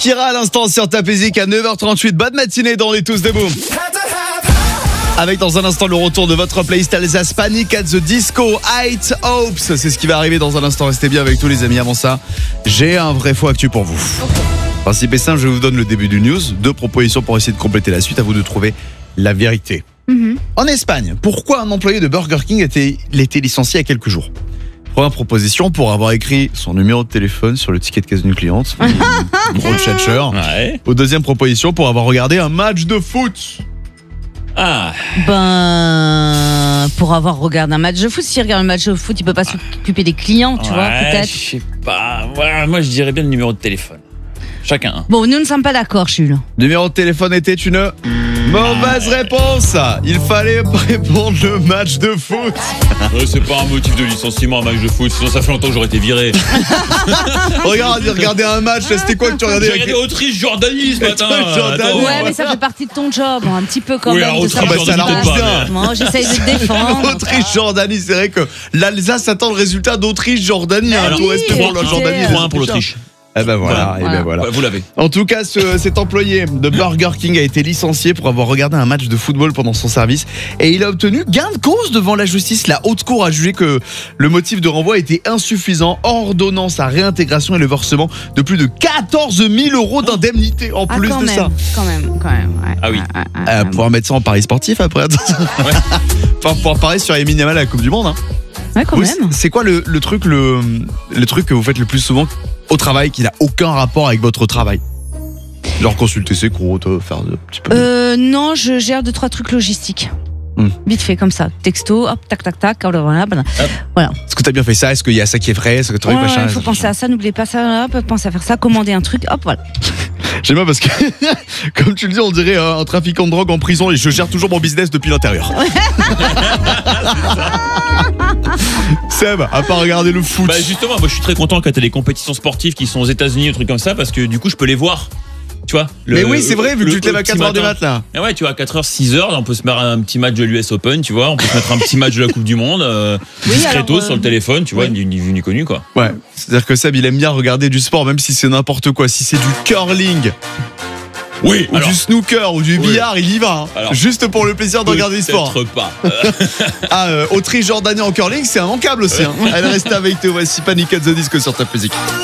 Kira à l'instant sur ta musique à 9h38. Bonne matinée dans les tous debout. Avec dans un instant le retour de votre playlist Alsace Panic at the Disco High Hopes. C'est ce qui va arriver dans un instant. Restez bien avec tous les amis. Avant ça, j'ai un vrai faux actu pour vous. Principe est simple, je vous donne le début du news. 2 propositions pour essayer de compléter la suite. À vous de trouver la vérité. En Espagne, pourquoi un employé de Burger King a été licencié il y a quelques jours? Première proposition, pour avoir écrit son numéro de téléphone sur le ticket de caisse d'une cliente. Gros tchatcheur. Ouais. Aux deuxième proposition, pour avoir regardé un match de foot. Ah, Pour avoir regardé un match de foot, s'il regarde un match de foot, il peut pas s'occuper des clients, tu vois, ouais, peut-être. je sais pas. Ouais, moi, je dirais bien le numéro de téléphone. Chacun un. Bon, nous ne sommes pas d'accord, Jules. Numéro de téléphone était une mauvaise réponse. Il fallait répondre le match de foot. Ouais, c'est pas un motif de licenciement, un match de foot. Sinon, ça fait longtemps que j'aurais été viré. Regardez un match, c'était quoi que tu regardais? J'ai regardé Autriche-Jordanie ce matin. Autriche-Jordanie. Attends. Ouais, mais ça fait partie de ton job, un petit peu quand Oui, même. alors, de Autriche, savoir ça ce qui l'arrange se passe. bien. Moi, j'essaye de te défendre. Autriche-Jordanie, c'est vrai que l'Alsace attend le résultat d'Autriche-Jordanie. Alors, Tout reste pour la Jordanie. 3-1 pour l'Autriche. Eh ben voilà, Voilà. eh ben voilà. Ouais, vous l'avez. En tout cas, cet employé de Burger King a été licencié pour avoir regardé un match de football pendant son service et il a obtenu gain de cause devant la justice. La haute cour a jugé que le motif de renvoi était insuffisant, ordonnant sa réintégration et le versement de plus de 14 000 € d'indemnité en plus quand de même, ça. quand même. Ouais. Ah oui. Pouvoir mettre ça en pari sportif après. Enfin, pouvoir parier sur Yamin Yamal à la Coupe du Monde. Hein. Ouais, quand Vous, même. c'est quoi le truc que vous faites le plus souvent au travail qui n'a aucun rapport avec votre travail? Genre consulter ses comptes, faire un petit peu. Non, je gère 2-3 trucs logistiques. Vite fait, comme ça. Texto, hop, tac, voilà. Voilà. Est-ce que t'as bien fait ça? Est-ce qu'il y a ça qui est vrai? Est-ce que tu Il faut penser à ça, n'oubliez pas ça, hop, pensez à faire ça, commander un truc, hop, voilà. J'aime bien parce que, comme tu le dis, on dirait un trafiquant de drogue en prison et je gère toujours mon business depuis l'intérieur. Seb, à part regarder le foot. Bah, justement, moi, je suis très content quand t'as des compétitions sportives qui sont aux États-Unis, des trucs comme ça, parce que du coup, je peux les voir. Tu vois, Mais oui, c'est vrai, vu que tu te lèves à 4h du mat là. Ah ouais, tu vois, à 4h, 6h, on peut se mettre un petit match de l'US Open, tu vois, on peut se mettre un petit match de la Coupe du Monde, discretos alors, sur le téléphone, tu vois, oui. ni vu ni connu, quoi. Ouais, c'est-à-dire que Seb, il aime bien regarder du sport, même si c'est n'importe quoi. Si c'est du curling, Oui, ou du snooker, ou du billard, il y va. Hein. Alors, juste pour le plaisir de regarder le sport. Peut-être pas. Autriche-Jordanie en curling, c'est immanquable aussi. Hein. Allez, restez avec Théo, voici Panic at the Disco sur ta musique.